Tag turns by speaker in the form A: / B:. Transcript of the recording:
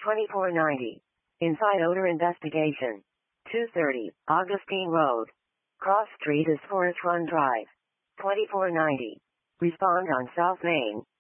A: 2490. Inside odor investigation. 230, Augustine Road. Cross Street is Forest Run Drive. 2490. Respond on South Main.